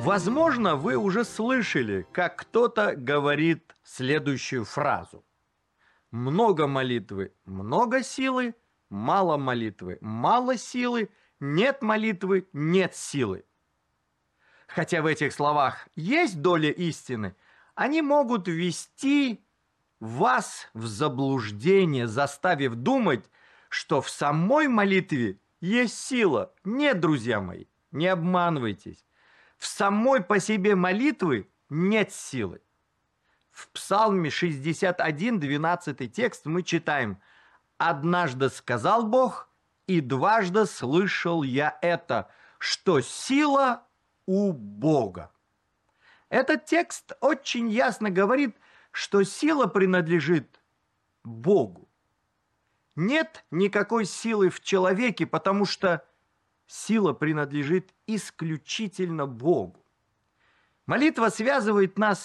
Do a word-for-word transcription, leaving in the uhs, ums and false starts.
Возможно, вы уже слышали, как кто-то говорит следующую фразу. Много молитвы – много силы, мало молитвы – мало силы, нет молитвы – нет силы. Хотя в этих словах есть доля истины, они могут ввести вас в заблуждение, заставив думать, что в самой молитве есть сила. Нет, друзья мои, не обманывайтесь. В самой по себе молитвы нет силы. В Псалме шестьдесят один, двенадцатый текст мы читаем: «Однажды сказал Бог, и дважды слышал я это, что сила у Бога». Этот текст очень ясно говорит, что сила принадлежит Богу. Нет никакой силы в человеке, потому что сила принадлежит исключительно Богу. Молитва связывает нас